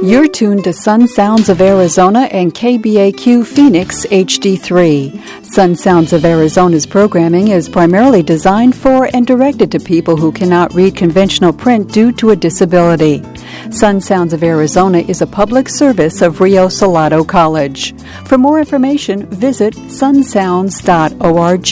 You're tuned to Sun Sounds of Arizona and KBAQ Phoenix HD3. Sun Sounds of Arizona's programming is primarily designed for and directed to people who cannot read conventional print due to a disability. Sun Sounds of Arizona is a public service of Rio Salado College. For more information, visit sunsounds.org.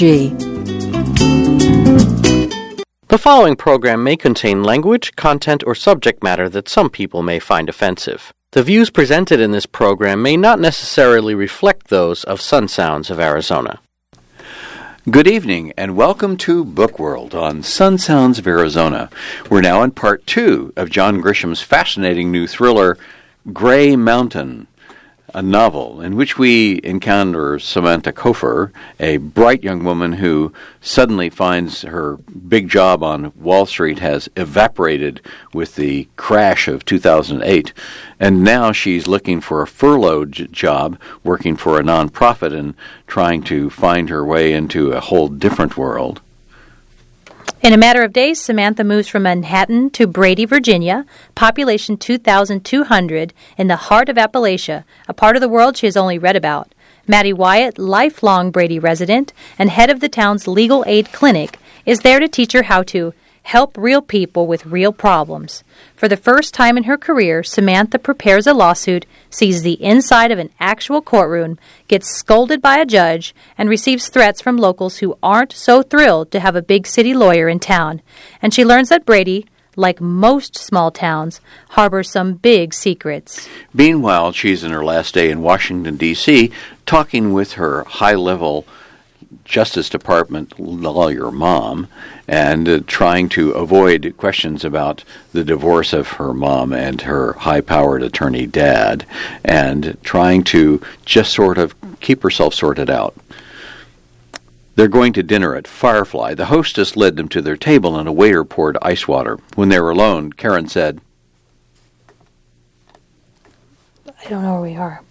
The following program may contain language, content, or subject matter that some people may find offensive. The views presented in this program may not necessarily reflect those of Sun Sounds of Arizona. Good evening, and welcome to Book World on Sun Sounds of Arizona. We're now in part 2 of John Grisham's fascinating new thriller, Gray Mountain, a novel in which we encounter Samantha Kofor, a bright young woman who suddenly finds her big job on Wall Street has evaporated with the crash of 2008, and now she's looking for a furloughed job working for a nonprofit and trying to find her way into a whole different world. In a matter of days, Samantha moves from Manhattan to Brady, Virginia, population 2,200, in the heart of Appalachia, a part of the world she has only read about. Maddie Wyatt, lifelong Brady resident and head of the town's legal aid clinic, is there to teach her how to help real people with real problems. For the first time in her career, Samantha prepares a lawsuit, sees the inside of an actual courtroom, gets scolded by a judge, and receives threats from locals who aren't so thrilled to have a big city lawyer in town. And she learns that Brady, like most small towns, harbors some big secrets. Meanwhile, she's in her last day in Washington, D.C., talking with her high-level Justice Department lawyer mom and trying to avoid questions about the divorce of her mom and her high-powered attorney dad and trying to just sort of keep herself sorted out. They're going to dinner at Firefly. The hostess led them to their table and a waiter poured ice water. When they were alone, Karen said, I don't know where we are.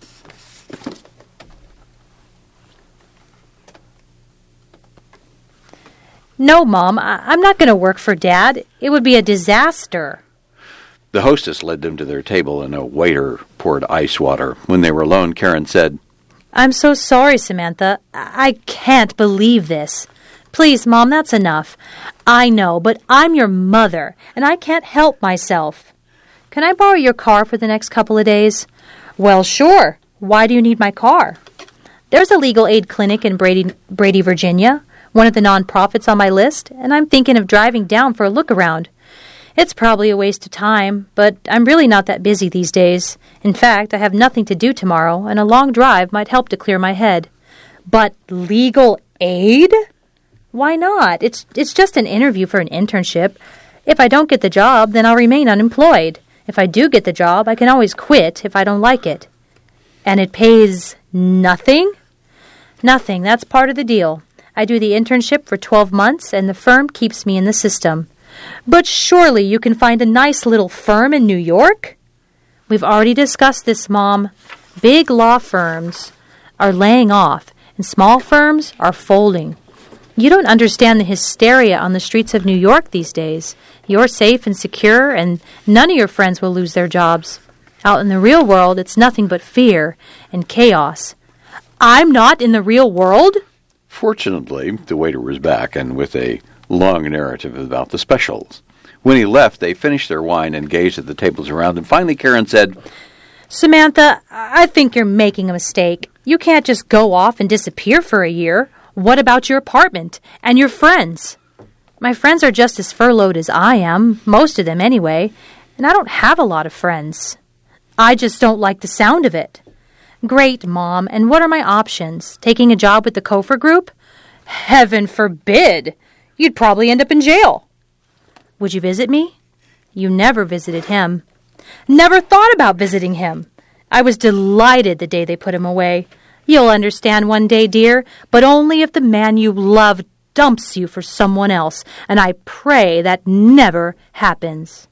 No, Mom, I'm not going to work for Dad. It would be a disaster. The hostess led them to their table and a waiter poured ice water. When they were alone, Karen said, I'm so sorry, Samantha. I can't believe this. Please, Mom, that's enough. I know, but I'm your mother, and I can't help myself. Can I borrow your car for the next couple of days? Well, sure. Why do you need my car? There's a legal aid clinic in Brady, Virginia, one of the nonprofits on my list, and I'm thinking of driving down for a look around. It's probably a waste of time, but I'm really not that busy these days. In fact, I have nothing to do tomorrow, and a long drive might help to clear my head. But legal aid? Why not? It's just an interview for an internship. If I don't get the job, then I'll remain unemployed. If I do get the job, I can always quit if I don't like it. And it pays nothing? Nothing. That's part of the deal. I do the internship for 12 months, and the firm keeps me in the system. But surely you can find a nice little firm in New York? We've already discussed this, Mom. Big law firms are laying off, and small firms are folding. You don't understand the hysteria on the streets of New York these days. You're safe and secure, and none of your friends will lose their jobs. Out in the real world, it's nothing but fear and chaos. I'm not in the real world? Fortunately, the waiter was back and with a long narrative about the specials. When he left, they finished their wine and gazed at the tables around them. Finally, Karen said, Samantha, I think you're making a mistake. You can't just go off and disappear for a year. What about your apartment and your friends? My friends are just as furloughed as I am, most of them anyway, and I don't have a lot of friends. I just don't like the sound of it. Great, Mom, and what are my options? Taking a job with the Kofor Group? Heaven forbid! You'd probably end up in jail. Would you visit me? You never visited him. Never thought about visiting him. I was delighted the day they put him away. You'll understand one day, dear, but only if the man you love dumps you for someone else, and I pray that never happens.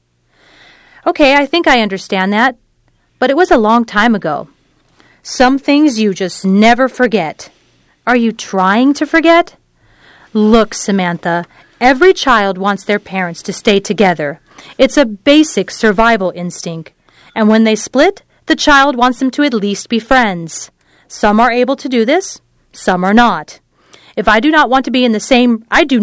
Okay, I think I understand that, but it was a long time ago. Some things you just never forget. Are you trying to forget? Look, Samantha, every child wants their parents to stay together. It's a basic survival instinct. And when they split, the child wants them to at least be friends. Some are able to do this, some are not. If I do not want to be in the same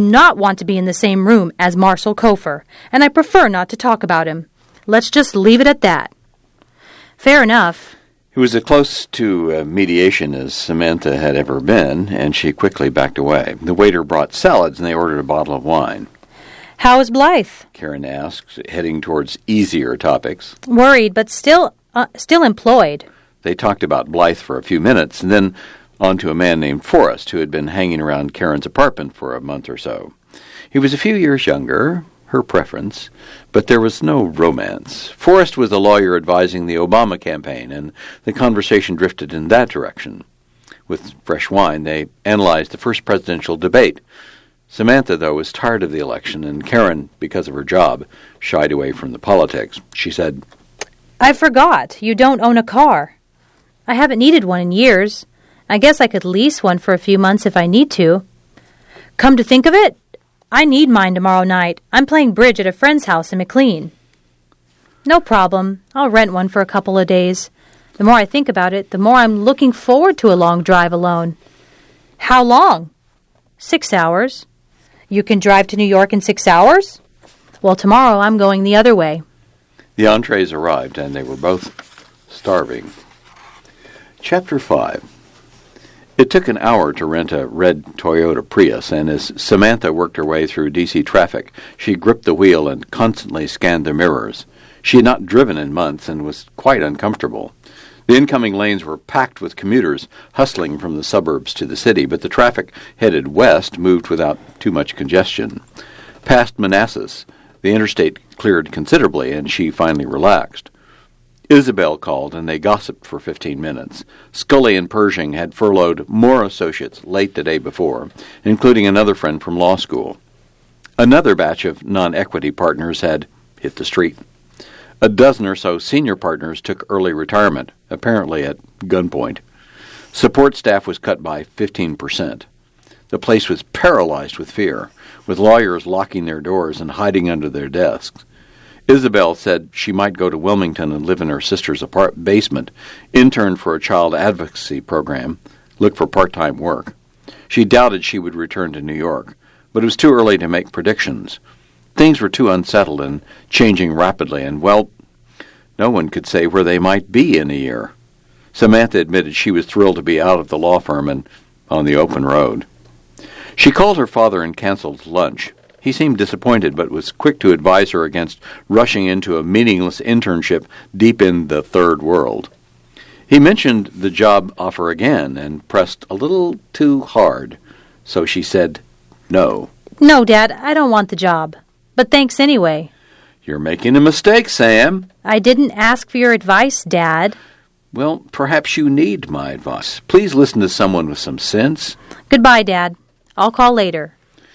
room as Marshall Kofer, and I prefer not to talk about him. Let's just leave it at that. Fair enough. It was as close to mediation as Samantha had ever been, and she quickly backed away. The waiter brought salads, and they ordered a bottle of wine. How is Blythe? Karen asked, heading towards easier topics. Worried, but still employed. They talked about Blythe for a few minutes, and then on to a man named Forrest, who had been hanging around Karen's apartment for a month or so. He was a few years younger, her preference, but there was no romance. Forrest was a lawyer advising the Obama campaign, and the conversation drifted in that direction. With fresh wine, they analyzed the first presidential debate. Samantha, though, was tired of the election, and Karen, because of her job, shied away from the politics. She said, I forgot. You don't own a car. I haven't needed one in years. I guess I could lease one for a few months if I need to. Come to think of it, I need mine tomorrow night. I'm playing bridge at a friend's house in McLean. No problem. I'll rent one for a couple of days. The more I think about it, the more I'm looking forward to a long drive alone. How long? 6 hours. You can drive to New York in 6 hours? Well, tomorrow I'm going the other way. The entrees arrived, and they were both starving. Chapter 5. It took an hour to rent a red Toyota Prius, and as Samantha worked her way through D.C. traffic, she gripped the wheel and constantly scanned the mirrors. She had not driven in months and was quite uncomfortable. The incoming lanes were packed with commuters hustling from the suburbs to the city, but the traffic headed west moved without too much congestion. Past Manassas, the interstate cleared considerably, and she finally relaxed. Isabel called, and they gossiped for 15 minutes. Scully and Pershing had furloughed more associates late the day before, including another friend from law school. Another batch of non-equity partners had hit the street. A dozen or so senior partners took early retirement, apparently at gunpoint. Support staff was cut by 15%. The place was paralyzed with fear, with lawyers locking their doors and hiding under their desks. Isabel said she might go to Wilmington and live in her sister's basement, intern for a child advocacy program, look for part-time work. She doubted she would return to New York, but it was too early to make predictions. Things were too unsettled and changing rapidly, and, well, no one could say where they might be in a year. Samantha admitted she was thrilled to be out of the law firm and on the open road. She called her father and canceled lunch. He seemed disappointed, but was quick to advise her against rushing into a meaningless internship deep in the third world. He mentioned the job offer again and pressed a little too hard, so she said no. No, Dad, I don't want the job. But thanks anyway. You're making a mistake, Sam. I didn't ask for your advice, Dad. Well, perhaps you need my advice. Please listen to someone with some sense. Goodbye, Dad. I'll call later.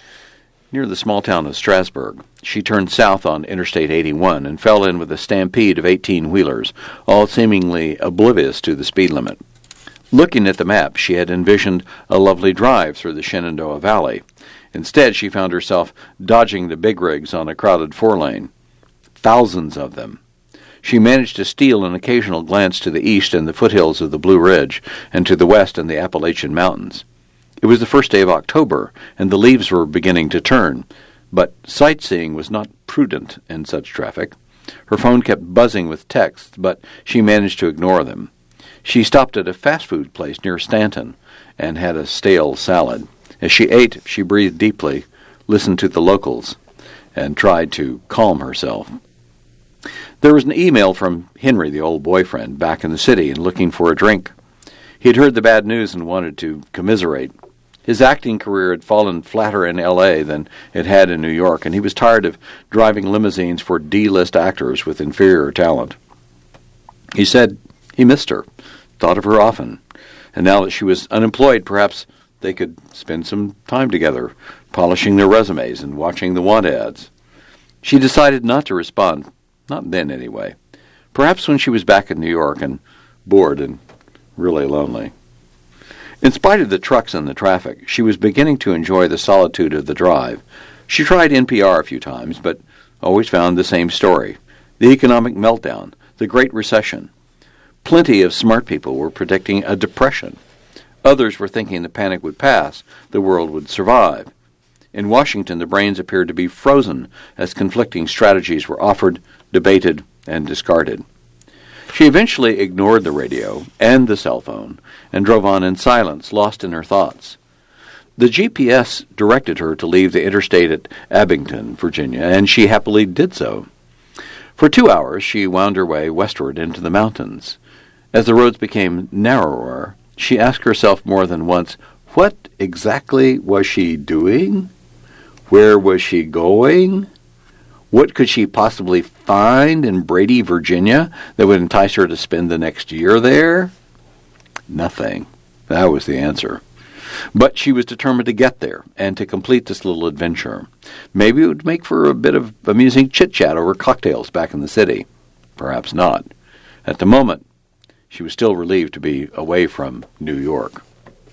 Near the small town of Strasburg, she turned south on Interstate 81 and fell in with a stampede of 18-wheelers, all seemingly oblivious to the speed limit. Looking at the map, she had envisioned a lovely drive through the Shenandoah Valley. Instead, she found herself dodging the big rigs on a crowded four-lane. Thousands of them. She managed to steal an occasional glance to the east and the foothills of the Blue Ridge, and to the west and the Appalachian Mountains. It was the first day of October, and the leaves were beginning to turn, but sightseeing was not prudent in such traffic. Her phone kept buzzing with texts, but she managed to ignore them. She stopped at a fast food place near Stanton and had a stale salad. As she ate, she breathed deeply, listened to the locals, and tried to calm herself. There was an email from Henry, the old boyfriend, back in the city and looking for a drink. He had heard the bad news and wanted to commiserate. His acting career had fallen flatter in L.A. than it had in New York, and he was tired of driving limousines for D-list actors with inferior talent. He said he missed her, thought of her often, and now that she was unemployed, perhaps they could spend some time together, polishing their resumes and watching the want ads. She decided not to respond, not then anyway. Perhaps when she was back in New York and bored and really lonely. In spite of the trucks and the traffic, she was beginning to enjoy the solitude of the drive. She tried NPR a few times, but always found the same story. The economic meltdown, the Great Recession. Plenty of smart people were predicting a depression. Others were thinking the panic would pass, the world would survive. In Washington, the brains appeared to be frozen as conflicting strategies were offered, debated, and discarded. She eventually ignored the radio and the cell phone and drove on in silence, lost in her thoughts. The GPS directed her to leave the interstate at Abington, Virginia, and she happily did so. For 2 hours, she wound her way westward into the mountains. As the roads became narrower, she asked herself more than once, what exactly was she doing? Where was she going? What could she possibly find in Brady, Virginia, that would entice her to spend the next year there? Nothing. That was the answer. But she was determined to get there and to complete this little adventure. Maybe it would make for a bit of amusing chit-chat over cocktails back in the city. Perhaps not. At the moment, she was still relieved to be away from New York.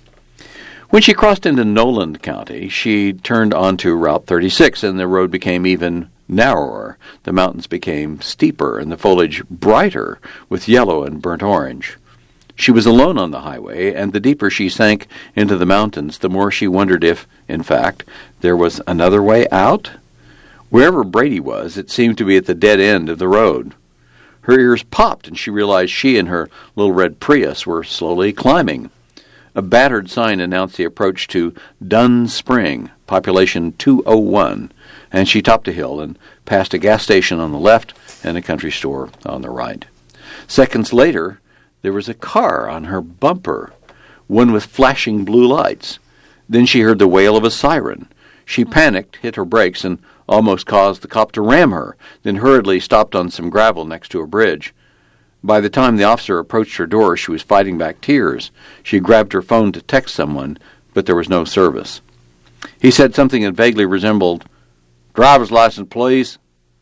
When she crossed into Noland County, she turned onto Route 36, and the road became even narrower. The mountains became steeper, and the foliage brighter with yellow and burnt orange. She was alone on the highway, and the deeper she sank into the mountains, the more she wondered if, in fact, there was another way out. Wherever Brady was, it seemed to be at the dead end of the road. Her ears popped, and she realized she and her little red Prius were slowly climbing. A battered sign announced the approach to Dunn Spring, population 201, and she topped a hill and passed a gas station on the left and a country store on the right. Seconds later, there was a car on her bumper, one with flashing blue lights. Then she heard the wail of a siren. She panicked, hit her brakes, and almost caused the cop to ram her, then hurriedly stopped on some gravel next to a bridge. By the time the officer approached her door, she was fighting back tears. She grabbed her phone to text someone, but there was no service. He said something that vaguely resembled, "Driver's license, please."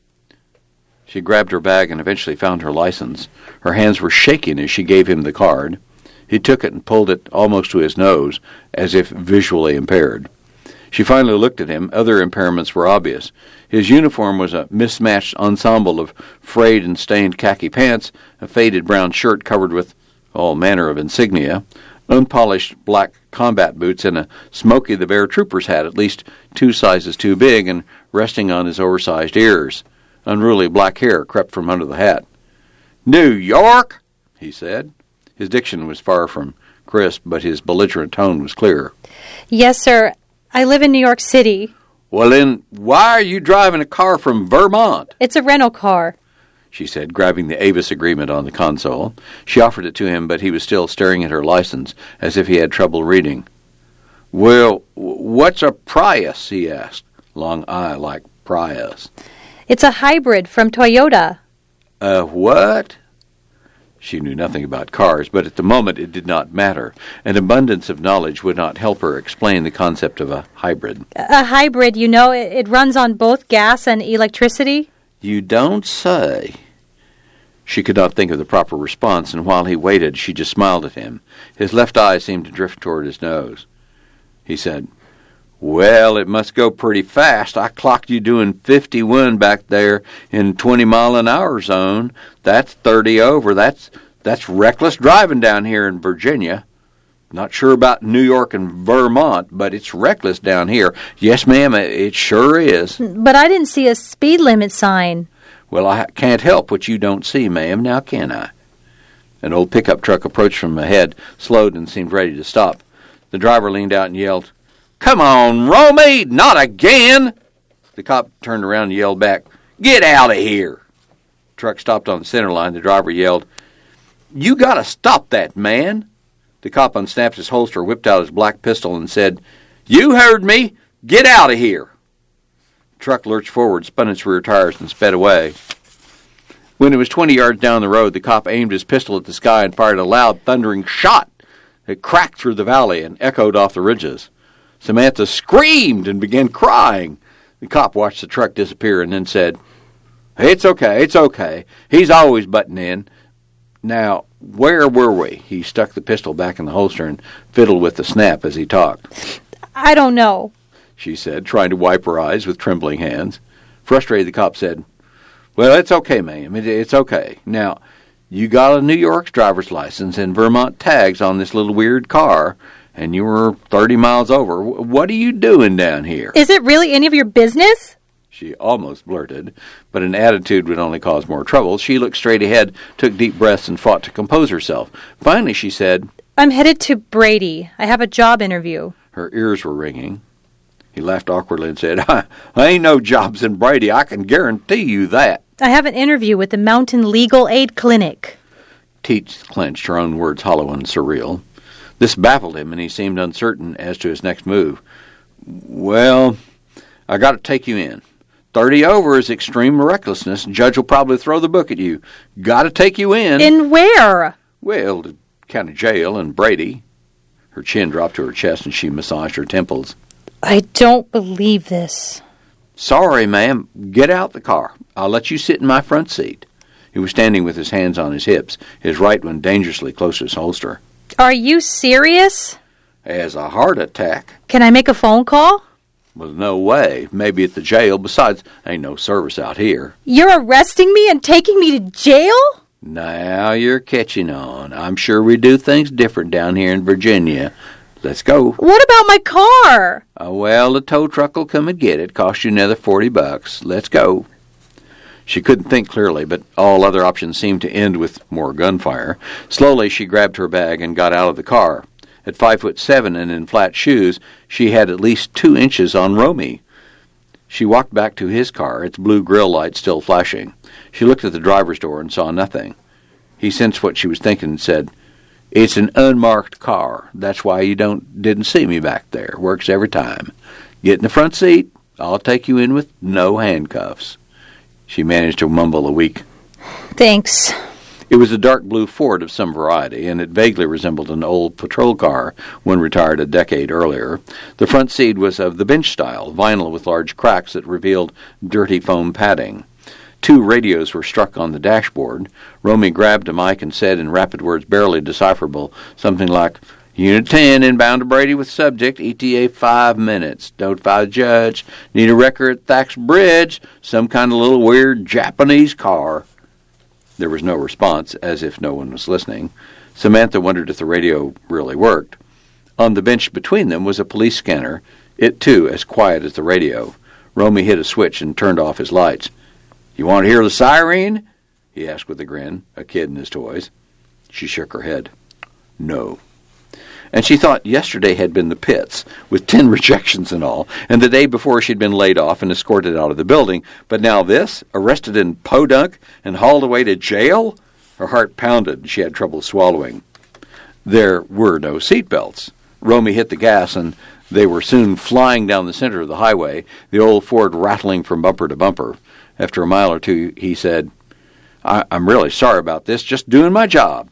She grabbed her bag and eventually found her license. Her hands were shaking as she gave him the card. He took it and pulled it almost to his nose, as if visually impaired. She finally looked at him. Other impairments were obvious. His uniform was a mismatched ensemble of frayed and stained khaki pants, a faded brown shirt covered with all manner of insignia, unpolished black combat boots, and a Smokey the Bear trooper's hat at least 2 sizes too big and resting on his oversized ears. Unruly black hair crept from under the hat. "New York?" he said. His diction was far from crisp, but his belligerent tone was clear. Yes, sir. I live in New York City. "Well, then, why are you driving a car from Vermont?" It's a rental car, she said, grabbing the Avis agreement on the console. She offered it to him, but he was still staring at her license as if he had trouble reading. "Well, what's a Prius?" he asked. Long I like Prius. It's a hybrid from Toyota. What? She knew nothing about cars, but at the moment it did not matter. An abundance of knowledge would not help her explain the concept of a hybrid. A hybrid, you know, it runs on both gas and electricity. You don't say. She could not think of the proper response, and while he waited, she just smiled at him. His left eye seemed to drift toward his nose. He said, "Well, it must go pretty fast. I clocked you doing 51 back there in 20-mile-an-hour zone. That's 30 over. That's reckless driving down here in Virginia. Not sure about New York and Vermont, but it's reckless down here. Yes, ma'am, it sure is." But I didn't see a speed limit sign. "Well, I can't help what you don't see, ma'am. Now can I?" An old pickup truck approached from ahead, slowed, and seemed ready to stop. The driver leaned out and yelled, "Come on, Romy, not again!" The cop turned around and yelled back, "Get out of here!" The truck stopped on the center line. The driver yelled, "You gotta stop that, man!" The cop unsnapped his holster, whipped out his black pistol, and said, "You heard me! Get out of here!" The truck lurched forward, spun its rear tires, and sped away. When it was 20 yards down the road, the cop aimed his pistol at the sky and fired a loud, thundering shot. It cracked through the valley and echoed off the ridges. Samantha screamed and began crying. The cop watched the truck disappear and then said, It's okay. He's always butting in. Now, where were we?" He stuck the pistol back in the holster and fiddled with the snap as he talked. I don't know, she said, trying to wipe her eyes with trembling hands. Frustrated, the cop said, Well, it's okay, ma'am. It's okay. Now, you got a New York's driver's license and Vermont tags on this little weird car, and you were 30 miles over. What are you doing down here? Is it really any of your business? She almost blurted, but an attitude would only cause more trouble. She looked straight ahead, took deep breaths, and fought to compose herself. Finally, she said, I'm headed to Brady. I have a job interview. Her ears were ringing. He laughed awkwardly and said, I ain't no jobs in Brady. I can guarantee you that. I have an interview with the Mountain Legal Aid Clinic. Teach clenched, her own words hollow and surreal. This baffled him, and he seemed uncertain as to his next move. Well, I got to take you in. 30 over is extreme recklessness. Judge will probably throw the book at you. Got to take you in. In where? Well, the county jail in Brady. Her chin dropped to her chest, and she massaged her temples. I don't believe this. Sorry, ma'am. Get out the car. I'll let you sit in my front seat. He was standing with his hands on his hips, his right one dangerously close to his holster. Are you serious? As a heart attack. Can I make a phone call? Well, no way. Maybe at the jail. Besides, ain't no service out here. You're arresting me and taking me to jail? Now you're catching on. I'm sure we do things different down here in Virginia. Let's go. What about my car? Well, the tow truck will come and get it. Cost you another $40. Let's go. She couldn't think clearly, but all other options seemed to end with more gunfire. Slowly, she grabbed her bag and got out of the car. At 5'7" and in flat shoes, she had at least 2 inches on Romy. She walked back to his car, its blue grill light still flashing. She looked at the driver's door and saw nothing. He sensed what she was thinking and said, It's an unmarked car. That's why you didn't see me back there. Works every time. Get in the front seat. I'll take you in with no handcuffs. She managed to mumble a weak, Thanks. It was a dark blue Ford of some variety, and it vaguely resembled an old patrol car, one retired a decade earlier. The front seat was of the bench style, vinyl with large cracks that revealed dirty foam padding. 2 radios were struck on the dashboard. Romy grabbed a mic and said in rapid words barely decipherable, something like, Unit 10, inbound to Brady with subject, ETA 5 minutes. Notify the judge. Need a record at Thax Bridge. Some kind of little weird Japanese car. There was no response, as if no one was listening. Samantha wondered if the radio really worked. On the bench between them was a police scanner, it too as quiet as the radio. Romy hit a switch and turned off his lights. You want to hear the siren? He asked with a grin, a kid and his toys. She shook her head. No. And she thought yesterday had been the pits, with 10 rejections and all, and the day before she'd been laid off and escorted out of the building. But now this, arrested in Podunk and hauled away to jail? Her heart pounded and she had trouble swallowing. There were no seatbelts. Romy hit the gas and they were soon flying down the center of the highway, the old Ford rattling from bumper to bumper. After a mile or two, he said, I'm really sorry about this, just doing my job.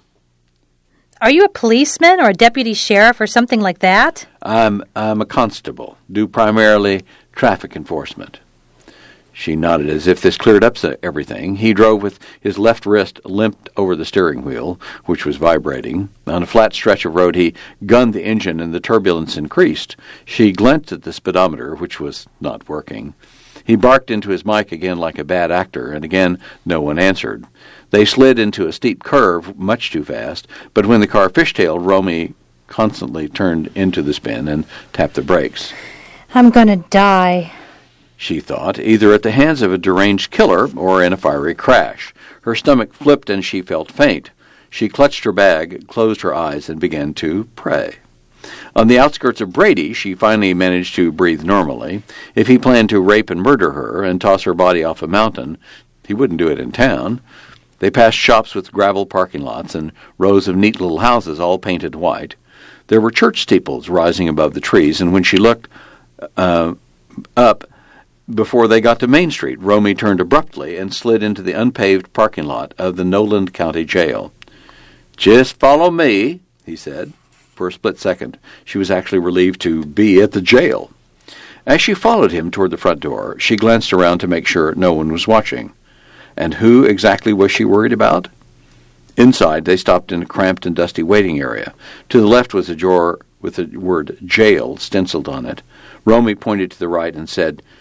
Are you a policeman or a deputy sheriff or something like that? I'm a constable, do primarily traffic enforcement. She nodded as if this cleared up everything. He drove with his left wrist limped over the steering wheel, which was vibrating. On a flat stretch of road, he gunned the engine and the turbulence increased. She glanced at the speedometer, which was not working. He barked into his mic again like a bad actor, and again no one answered. They slid into a steep curve much too fast, but when the car fishtailed, Romy constantly turned into the spin and tapped the brakes. I'm gonna die, she thought, either at the hands of a deranged killer or in a fiery crash. Her stomach flipped and she felt faint. She clutched her bag, closed her eyes, and began to pray. On the outskirts of Brady, she finally managed to breathe normally. If he planned to rape and murder her and toss her body off a mountain, he wouldn't do it in town. They passed shops with gravel parking lots and rows of neat little houses all painted white. There were church steeples rising above the trees, and when she looked up before they got to Main Street, Romy turned abruptly and slid into the unpaved parking lot of the Noland County Jail. Just follow me, he said. For a split second, she was actually relieved to be at the jail. As she followed him toward the front door, she glanced around to make sure no one was watching. And who exactly was she worried about? Inside, they stopped in a cramped and dusty waiting area. To the left was a door with the word jail stenciled on it. Romy pointed to the right and said,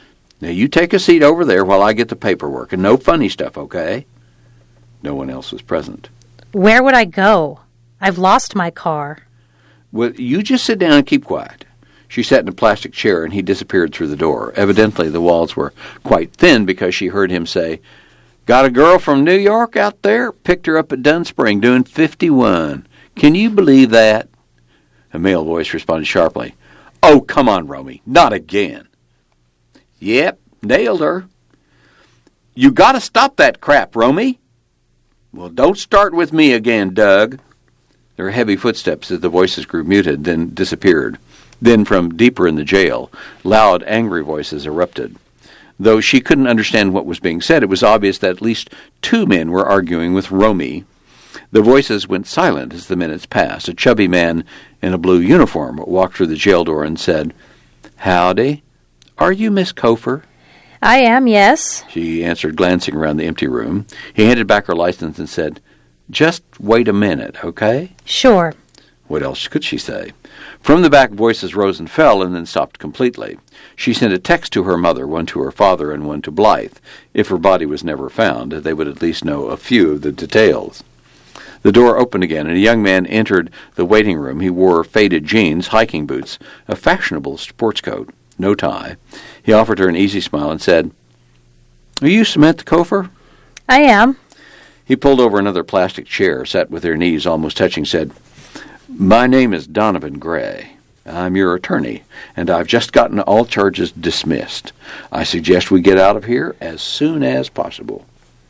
Now, you take a seat over there while I get the paperwork, and no funny stuff, okay? No one else was present. Where would I go? I've lost my car. Well, you just sit down and keep quiet. She sat in a plastic chair, and he disappeared through the door. Evidently, the walls were quite thin because she heard him say, "Got a girl from New York out there? Picked her up at Dun Spring doing 51. Can you believe that?" A male voice responded sharply, "Oh, come on, Romy. Not again." "Yep, nailed her." "You got to stop that crap, Romy." "Well, don't start with me again, Doug." There were heavy footsteps as the voices grew muted, then disappeared. Then, from deeper in the jail, loud, angry voices erupted. Though she couldn't understand what was being said, it was obvious that at least two men were arguing with Romy. The voices went silent as the minutes passed. A chubby man in a blue uniform walked through the jail door and said, "Howdy. Are you Miss Cofer?" I am, yes. She answered, glancing around the empty room. He handed back her license and said, "Just wait a minute, okay?" Sure. What else could she say? From the back, voices rose and fell and then stopped completely. She sent a text to her mother, one to her father and one to Blythe. If her body was never found, they would at least know a few of the details. The door opened again, and a young man entered the waiting room. He wore faded jeans, hiking boots, a fashionable sports coat, no tie. He offered her an easy smile and said, "Are you Samantha Cofer?" I am. He pulled over another plastic chair, sat with their knees almost touching, said, "My name is Donovan Gray. I'm your attorney, and I've just gotten all charges dismissed. I suggest we get out of here as soon as possible."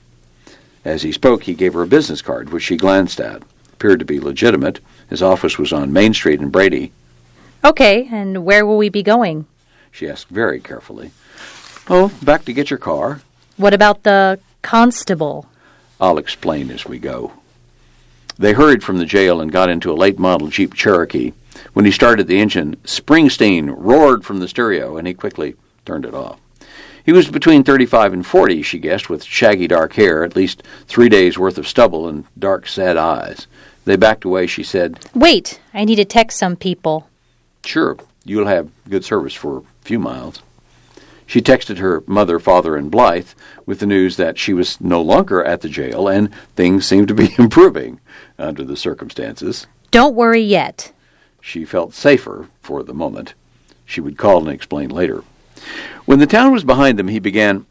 As he spoke, he gave her a business card, which she glanced at. It appeared to be legitimate. His office was on Main Street in Brady. Okay, and where will we be going? She asked very carefully. "Oh, back to get your car." What about the constable? "I'll explain as we go." They hurried from the jail and got into a late-model Jeep Cherokee. When he started the engine, Springsteen roared from the stereo, and he quickly turned it off. He was between 35 and 40, she guessed, with shaggy dark hair, at least 3 days' worth of stubble, and dark, sad eyes. They backed away. She said, Wait, I need to text some people. "Sure, you'll have good service for a few miles." She texted her mother, father, and Blythe with the news that she was no longer at the jail, and things seemed to be improving under the circumstances. Don't worry yet. She felt safer for the moment. She would call and explain later. When the town was behind them, he began,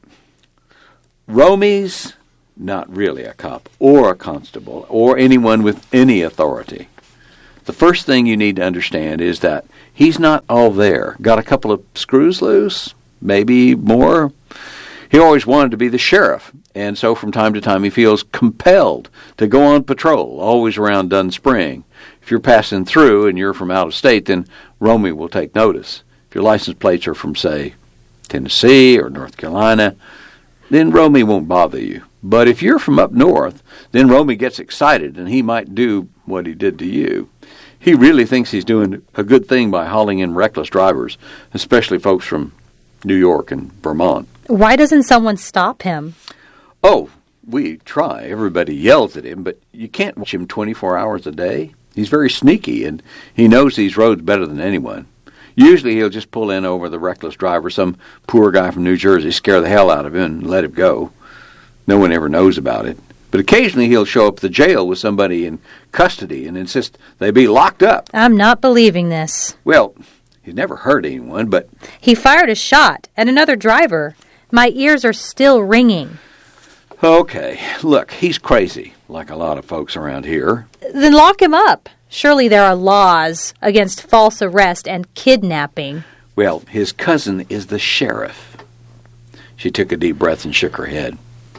"Romy's not really a cop or a constable or anyone with any authority. The first thing you need to understand is that he's not all there. Got a couple of screws loose? Maybe more? He always wanted to be the sheriff, and so from time to time he feels compelled to go on patrol, always around Dun Spring. If you're passing through and you're from out of state, then Romy will take notice. If your license plates are from, say, Tennessee or North Carolina, then Romy won't bother you. But if you're from up north, then Romy gets excited, and he might do what he did to you. He really thinks he's doing a good thing by hauling in reckless drivers, especially folks from New York and Vermont." Why doesn't someone stop him? "Oh, we try. Everybody yells at him, but you can't watch him 24 hours a day. He's very sneaky, and he knows these roads better than anyone. Usually he'll just pull in over the reckless driver, some poor guy from New Jersey, scare the hell out of him and let him go. No one ever knows about it. But occasionally he'll show up at the jail with somebody in custody and insist they be locked up. I'm not believing this. Well, he's never hurt anyone, but..." He fired a shot at another driver. My ears are still ringing. "Okay, look, he's crazy, like a lot of folks around here." Then lock him up. Surely there are laws against false arrest and kidnapping. "Well, his cousin is the sheriff." She took a deep breath and shook her head.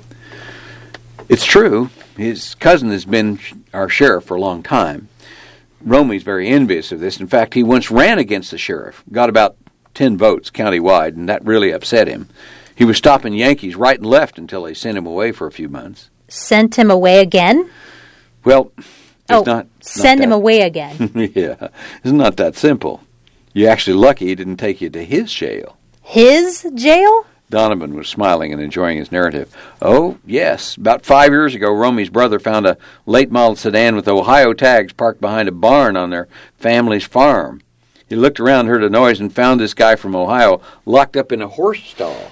"It's true. His cousin has been our sheriff for a long time. Romy's very envious of this. In fact, he once ran against the sheriff, got about 10 votes countywide, and that really upset him. He was stopping Yankees right and left until they sent him away for a few months." Sent him away again? Well, it's not send that, him away again. Yeah, it's not that simple. You're actually lucky he didn't take you to his jail. His jail? Donovan was smiling and enjoying his narrative. "Oh, yes. About 5 years ago, Romy's brother found a late-model sedan with Ohio tags parked behind a barn on their family's farm. He looked around, heard a noise, and found this guy from Ohio locked up in a horse stall.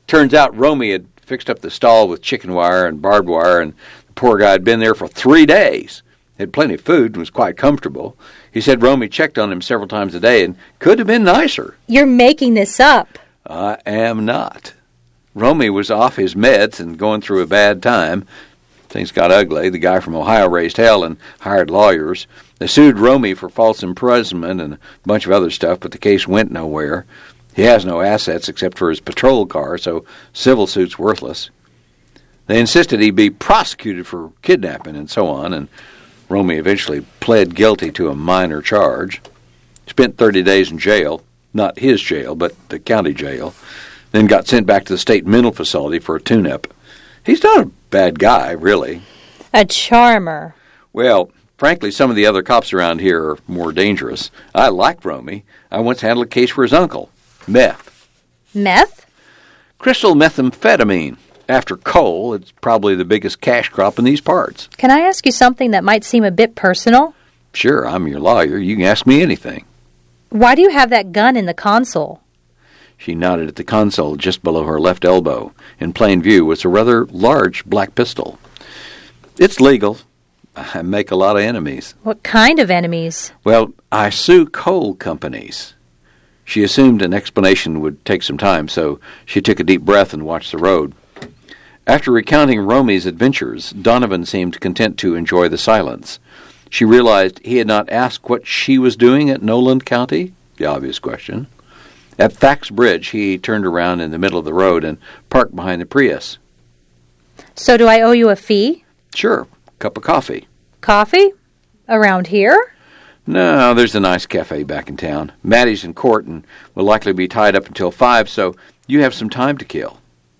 Turns out Romy had fixed up the stall with chicken wire and barbed wire, and the poor guy had been there for 3 days. Had plenty of food and was quite comfortable. He said Romy checked on him several times a day and could have been nicer. You're making this up. I am not. Romy was off his meds and going through a bad time. Things got ugly. The guy from Ohio raised hell and hired lawyers. They sued Romy for false imprisonment and a bunch of other stuff, but the case went nowhere. He has no assets except for his patrol car, so civil suit's worthless. They insisted he be prosecuted for kidnapping and so on, and Romy eventually pled guilty to a minor charge. Spent 30 days in jail, not his jail, but the county jail, then got sent back to the state mental facility for a tune-up. He's not a bad guy, really. A charmer. Well, frankly, some of the other cops around here are more dangerous. I like Romy. I once handled a case for his uncle. Meth. Meth? Crystal methamphetamine. After coal, it's probably the biggest cash crop in these parts. Can I ask you something that might seem a bit personal? Sure, I'm your lawyer. You can ask me anything. Why do you have that gun in the console? She nodded at the console just below her left elbow. In plain view was a rather large black pistol. It's legal. I make a lot of enemies. What kind of enemies? Well, I sue coal companies. She assumed an explanation would take some time, so she took a deep breath and watched the road. After recounting Romy's adventures, Donovan seemed content to enjoy the silence. She realized he had not asked what she was doing at Noland County, the obvious question. At Thax Bridge, he turned around in the middle of the road and parked behind the Prius. So do I owe you a fee? Sure, cup of coffee. Coffee? Around here? No, there's a nice cafe back in town. Maddie's in court and will likely be tied up until 5, so you have some time to kill.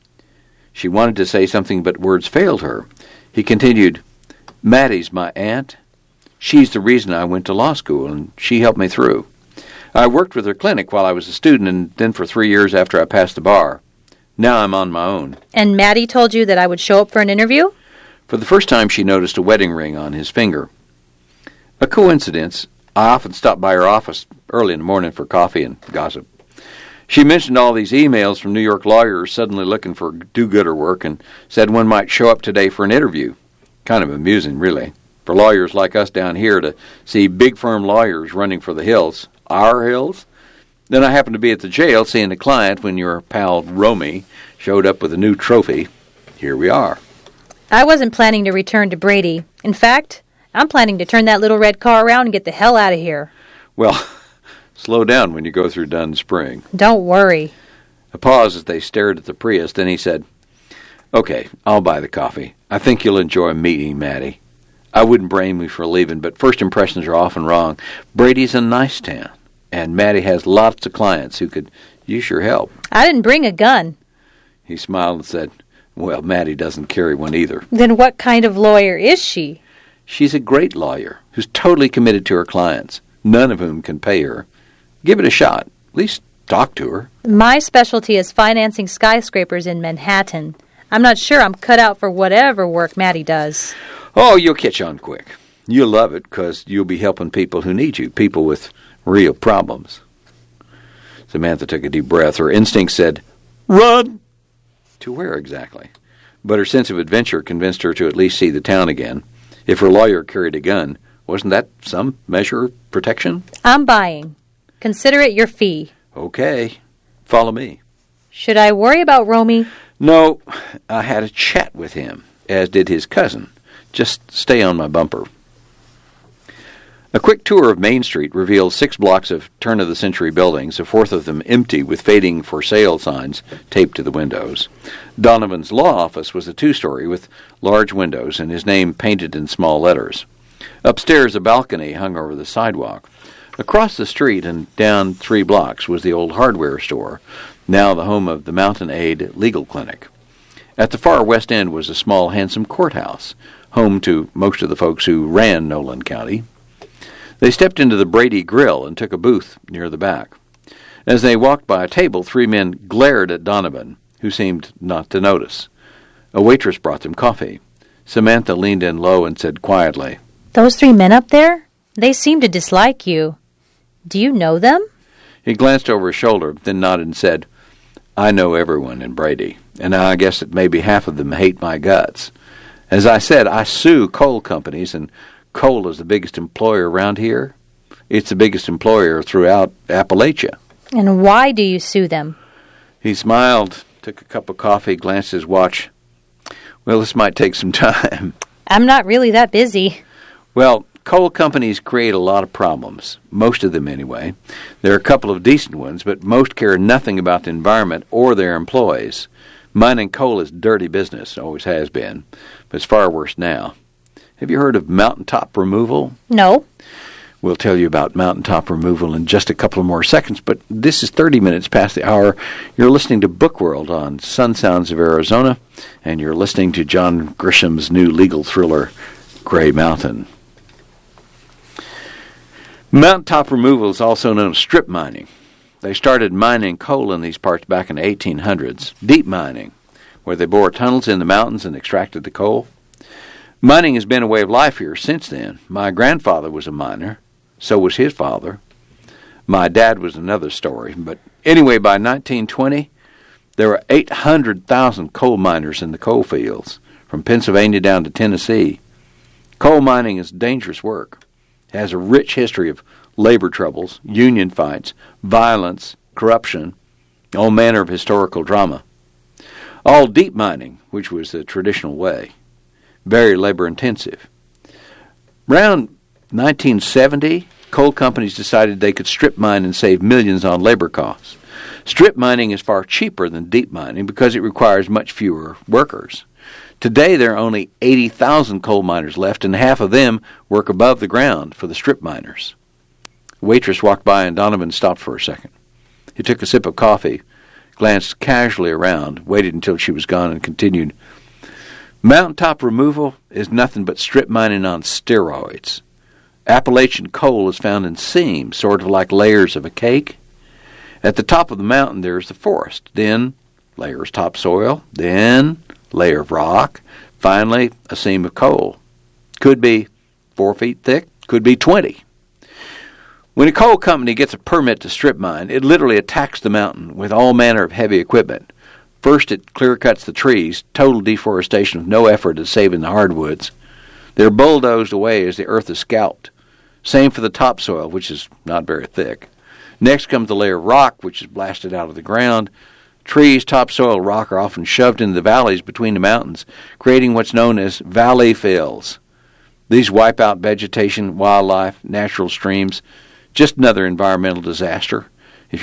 She wanted to say something, but words failed her. He continued, Maddie's my aunt. She's the reason I went to law school, and she helped me through. I worked with her clinic while I was a student, and then for 3 years after I passed the bar. Now I'm on my own. And Maddie told you that I would show up for an interview? For the first time, she noticed a wedding ring on his finger. A coincidence. I often stop by her office early in the morning for coffee and gossip. She mentioned all these emails from New York lawyers suddenly looking for do-gooder work and said one might show up today for an interview. Kind of amusing, really, for lawyers like us down here to see big firm lawyers running for the hills. Our hills? Then I happened to be at the jail seeing a client when your pal Romy showed up with a new trophy. Here we are. I wasn't planning to return to Brady. In fact, I'm planning to turn that little red car around and get the hell out of here. Well, slow down when you go through Dunn Spring. Don't worry. A pause as they stared at the Prius. Then he said, Okay, I'll buy the coffee. I think you'll enjoy meeting Maddie. I wouldn't blame you for leaving, but first impressions are often wrong. Brady's a nice town, and Maddie has lots of clients who could use your help. I didn't bring a gun. He smiled and said, Well, Maddie doesn't carry one either. Then what kind of lawyer is she? She's a great lawyer who's totally committed to her clients, none of whom can pay her. Give it a shot. At least talk to her. My specialty is financing skyscrapers in Manhattan. I'm not sure I'm cut out for whatever work Maddie does. Oh, you'll catch on quick. You'll love it because you'll be helping people who need you, people with real problems. Samantha took a deep breath. Her instinct said, Run! To where exactly? But her sense of adventure convinced her to at least see the town again. If her lawyer carried a gun, wasn't that some measure of protection? I'm buying. Consider it your fee. Okay. Follow me. Should I worry about Romy? No, I had a chat with him, as did his cousin. Just stay on my bumper. A quick tour of Main Street revealed 6 blocks of turn-of-the-century buildings, a fourth of them empty with fading for sale signs taped to the windows. Donovan's law office was a 2-story with large windows and his name painted in small letters. Upstairs, a balcony hung over the sidewalk. Across the street and down 3 blocks was the old hardware store, now the home of the Mountain Aid Legal Clinic. At the far west end was a small, handsome courthouse, home to most of the folks who ran Noland County. They stepped into the Brady Grill and took a booth near the back. As they walked by a table, 3 men glared at Donovan, who seemed not to notice. A waitress brought them coffee. Samantha leaned in low and said quietly, Those 3 men up there? They seem to dislike you. Do you know them? He glanced over his shoulder, then nodded and said, I know everyone in Brady, and I guess that maybe half of them hate my guts. As I said, I sue coal companies, and coal is the biggest employer around here. It's the biggest employer throughout Appalachia. And why do you sue them? He smiled, took a cup of coffee, glanced at his watch. Well, this might take some time. I'm not really that busy. Well, coal companies create a lot of problems, most of them anyway. There are a couple of decent ones, but most care nothing about the environment or their employees. Mining coal is dirty business, always has been, but it's far worse now. Have you heard of mountaintop removal? No. We'll tell you about mountaintop removal in just a couple of more seconds, but this is 30 minutes past the hour. You're listening to Book World on Sun Sounds of Arizona, and you're listening to John Grisham's new legal thriller, Gray Mountain. Mountaintop removal is also known as strip mining. They started mining coal in these parts back in the 1800s, deep mining, where they bored tunnels in the mountains and extracted the coal. Mining has been a way of life here since then. My grandfather was a miner. So was his father. My dad was another story. But anyway, by 1920, there were 800,000 coal miners in the coal fields, from Pennsylvania down to Tennessee. Coal mining is dangerous work. It has a rich history of labor troubles, union fights, violence, corruption, all manner of historical drama. All deep mining, which was the traditional way, very labor-intensive. Around 1970, coal companies decided they could strip mine and save millions on labor costs. Strip mining is far cheaper than deep mining because it requires much fewer workers. Today, there are only 80,000 coal miners left, and half of them work above the ground for the strip miners. A waitress walked by, and Donovan stopped for a second. He took a sip of coffee, glanced casually around, waited until she was gone, and continued, "Mountaintop removal is nothing but strip mining on steroids. Appalachian coal is found in seams, sort of like layers of a cake. At the top of the mountain there is the forest, then layers topsoil, then layer of rock, finally a seam of coal. Could be 4 feet thick, could be 20. When a coal company gets a permit to strip mine, it literally attacks the mountain with all manner of heavy equipment. First it clear cuts the trees, total deforestation with no effort at saving the hardwoods. They're bulldozed away as the earth is scalped. Same for the topsoil, which is not very thick. Next comes the layer of rock, which is blasted out of the ground. Trees, topsoil, rock are often shoved into the valleys between the mountains, creating what's known as valley fills. These wipe out vegetation, wildlife, natural streams. Just another environmental disaster.